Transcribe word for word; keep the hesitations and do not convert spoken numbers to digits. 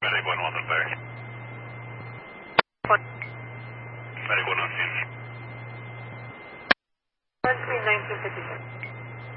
Medic one one on back. Medic one on scene. one three nineteen fifty-six.